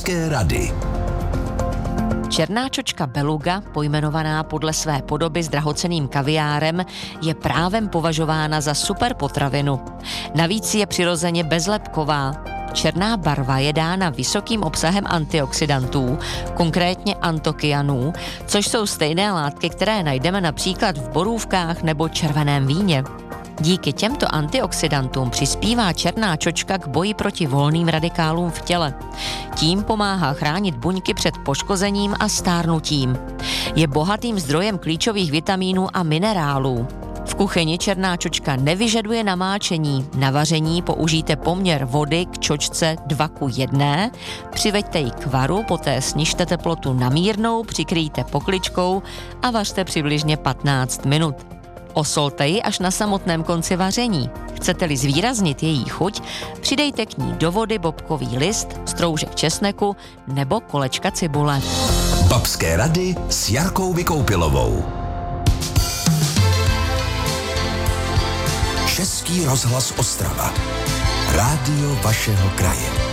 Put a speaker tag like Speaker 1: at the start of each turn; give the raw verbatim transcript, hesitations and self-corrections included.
Speaker 1: Babské rady.
Speaker 2: Černá čočka beluga, pojmenovaná podle své podoby s drahocenným kaviárem, je právem považována za super potravinu. Navíc je přirozeně bezlepková. Černá barva je dána vysokým obsahem antioxidantů, konkrétně antokyanů, což jsou stejné látky, které najdeme například v borůvkách nebo červeném víně. Díky těmto antioxidantům přispívá černá čočka k boji proti volným radikálům v těle. Tím pomáhá chránit buňky před poškozením a stárnutím. Je bohatým zdrojem klíčových vitamínů a minerálů. V kuchyni černá čočka nevyžaduje namáčení. Na vaření použijte poměr vody k čočce dva ku jedné, přiveďte ji k varu, poté snižte teplotu na mírnou, přikryjte pokličkou a vařte přibližně patnáct minut. Osolte ji až na samotném konci vaření. Chcete-li zvýraznit její chuť, přidejte k ní do vody bobkový list, stroužek česneku nebo kolečka cibule.
Speaker 1: Babské rady s Jarkou Vykoupilovou. Český rozhlas Ostrava. Rádio vašeho kraje.